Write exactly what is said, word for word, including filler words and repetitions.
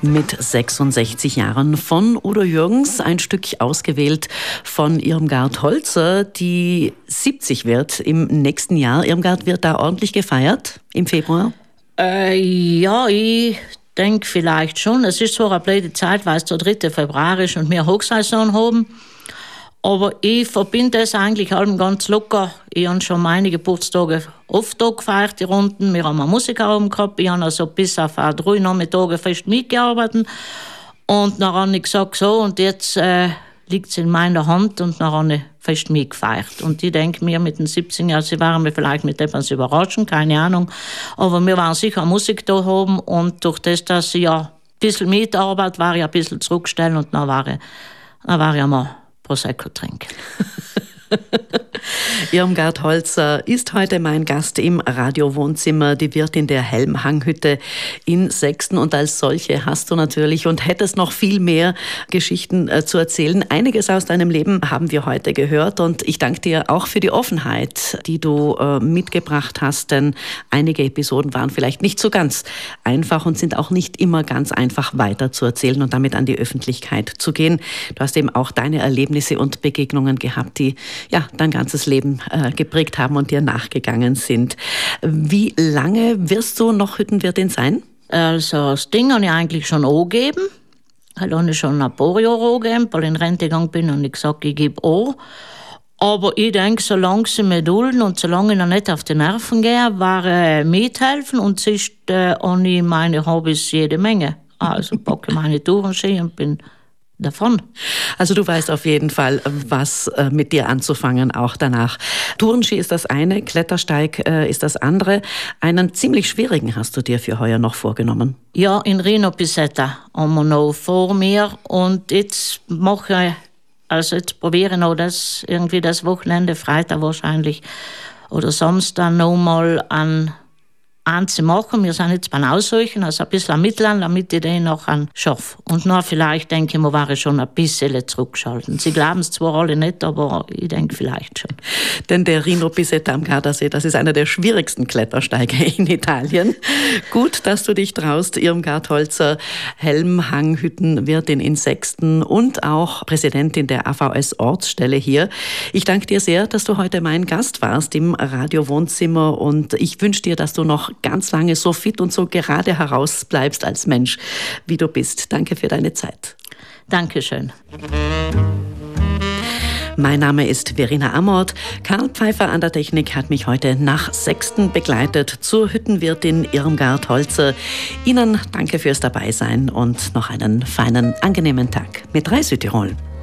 mit sechsundsechzig Jahren von Udo Jürgens, ein Stück ausgewählt von Irmgard Holzer, die siebzig wird im nächsten Jahr. Irmgard, wird da ordentlich gefeiert im Februar? Äh, ja, ich denke vielleicht schon. Es ist zwar eine blöde Zeit, weil es der dritte Februar ist und wir Hochsaison haben. Aber ich verbinde das eigentlich allem ganz locker. Ich habe schon meine Geburtstage oft da gefeiert, die Runden. Wir haben einen Musikerabend gehabt. Ich habe also bis auf drei Nachmittage fest mitgearbeitet. Und dann habe ich gesagt, so, und jetzt äh, liegt es in meiner Hand. Und dann habe ich fest mitgefeiert. Und ich denke mir, mit den siebzehn Jahren, sie waren mir vielleicht mit etwas überraschen, keine Ahnung. Aber wir waren sicher Musik da haben. Und durch das, dass ich ja ein bisschen mitarbeite, war ich ein bisschen zurückstellen. Und dann war ich, dann war ich einmal Prosecco trinken. Irmgard Holzer ist heute mein Gast im Radio-Wohnzimmer, die Wirtin der Helmhanghütte in Sexten. Und als solche hast du natürlich und hättest noch viel mehr Geschichten äh, zu erzählen. Einiges aus deinem Leben haben wir heute gehört und ich danke dir auch für die Offenheit, die du äh, mitgebracht hast, denn einige Episoden waren vielleicht nicht so ganz einfach und sind auch nicht immer ganz einfach weiter zu erzählen und damit an die Öffentlichkeit zu gehen. Du hast eben auch deine Erlebnisse und Begegnungen gehabt, die ja dein ganzes Leben äh, geprägt haben und dir nachgegangen sind. Wie lange wirst du noch Hüttenwirtin sein? Also das Ding habe ich eigentlich schon angegeben. Ich habe schon ein paar Jahre angegeben, weil ich in Rente gegangen bin und ich gesagt, ich gebe an. Aber ich denke, solange sie mich dulden und solange ich noch nicht auf die Nerven gehe, war äh, mithelfen und sonst äh, habe ich meine Hobbys jede Menge. Also packe meine Tourenski und bin davon. Also du weißt auf jeden Fall, was äh, mit dir anzufangen, auch danach. Tourenski ist das eine, Klettersteig äh, ist das andere. Einen ziemlich schwierigen hast du dir für heuer noch vorgenommen. Ja, in Rino Pisetta haben wir noch vor mir und jetzt mache ich, also jetzt probiere ich noch das, irgendwie das Wochenende, Freitag wahrscheinlich oder Samstag noch mal an anzumachen. Wir sind jetzt beim Aussuchen, also ein bisschen am Mittelland, damit ich den noch schaffe. Und dann vielleicht, denke ich, wir waren schon ein bisschen zurückgeschalten. Sie glauben es zwar alle nicht, aber ich denke vielleicht schon. Denn der Rino Pisetta am Gardasee, das ist einer der schwierigsten Klettersteige in Italien. Gut, dass du dich traust, Irmgard Holzer, Helmhanghüttenwirtin in Sexten und auch Präsidentin der A V S-Ortsstelle hier. Ich danke dir sehr, dass du heute mein Gast warst im Radio-Wohnzimmer und ich wünsche dir, dass du noch ganz lange so fit und so gerade heraus bleibst als Mensch, wie du bist. Danke für deine Zeit. Dankeschön. Mein Name ist Verena Amort. Karl Pfeiffer an der Technik hat mich heute nach Sexten begleitet zur Hüttenwirtin Irmgard Holzer. Ihnen danke fürs Dabeisein und noch einen feinen, angenehmen Tag mit drei Südtirol.